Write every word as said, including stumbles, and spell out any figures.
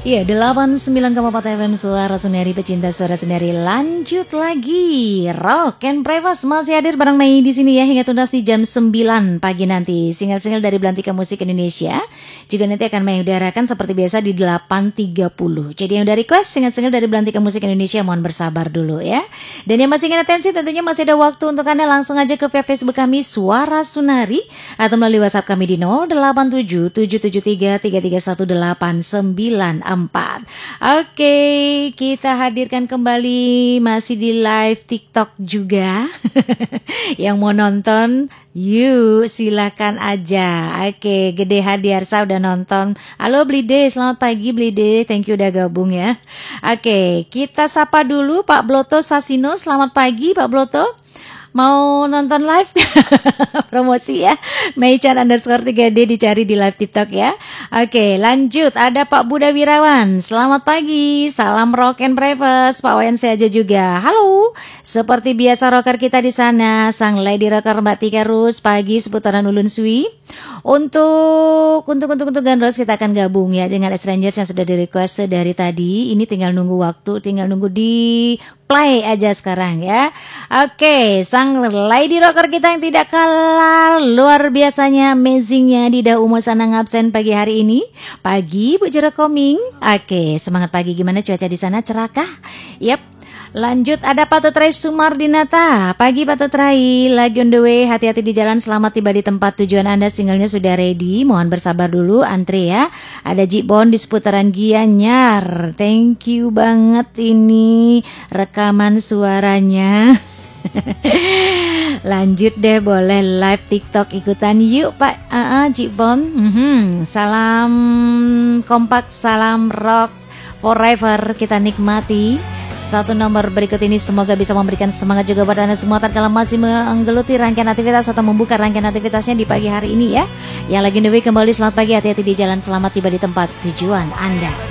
Iya, delapan puluh sembilan koma empat F M Suara Sundari, pecinta Suara Sundari. Lanjut lagi, Rock and Breakfast masih hadir bareng Mei di sini ya hingga tuntas di jam sembilan pagi nanti. Single-single dari Belantika Musik Indonesia juga nanti akan Mei udarakan seperti biasa di delapan tiga puluh. Jadi yang udah request single-single dari Belantika Musik Indonesia mohon bersabar dulu ya. Dan yang masih ingin atensi tentunya masih ada waktu untuk Anda langsung aja ke via Facebook kami Suara Sundari atau melalui WhatsApp kami di nol delapan tujuh tujuh tujuh tiga tiga tiga satu delapan sembilan empat. Oke, kita hadirkan kembali masih di live TikTok juga. Yang mau nonton, yuk silakan aja. Oke, Gede Hadiarsa udah nonton. Halo Blide, selamat pagi Blide. Thank you udah gabung ya. Oke, kita sapa dulu Pak Bloto Sasino. Selamat pagi Pak Bloto. Mau nonton live? Promosi ya. Meichan underscore tiga D dicari di live TikTok ya. Oke, lanjut. Ada Pak Buda Wirawan. Selamat pagi. Salam Rock and Breakfast. Pak Wayan saja juga. Halo. Seperti biasa rocker kita di sana, sang lady rocker Mbak Tika Rus pagi seputaran Ulun Sui. Untuk untuk untuk untuk Gandros kita akan gabung ya dengan Strangers yang sudah di request dari tadi. Ini tinggal nunggu waktu, tinggal nunggu di play aja sekarang ya. Oke, sang lady rocker kita yang tidak kalah luar biasanya, amazingnya Dida Umo Sanang absen pagi hari ini. Pagi Bu Jero Koming. Oke, semangat pagi, gimana cuaca di sana, cerahkah? Yap. Lanjut ada Pak Tutrai Sumardinata. Pagi Pak Tutrai, lagi on the way, hati-hati di jalan, selamat tiba di tempat tujuan Anda. Singlenya sudah ready, mohon bersabar dulu antre ya. Ada Jibon di seputaran Gianyar. Thank you banget ini rekaman suaranya. Lanjut deh, boleh live TikTok ikutan yuk Pak uh, uh, Jibon. mm-hmm. Salam kompak, salam rock forever, kita nikmati satu nomor berikut ini, semoga bisa memberikan semangat juga buat Anda semua tatkala masih menggeluti rangkaian aktivitas atau membuka rangkaian aktivitasnya di pagi hari ini ya. Yang lagi on the way kembali, selamat pagi, hati-hati di jalan, selamat tiba di tempat tujuan Anda.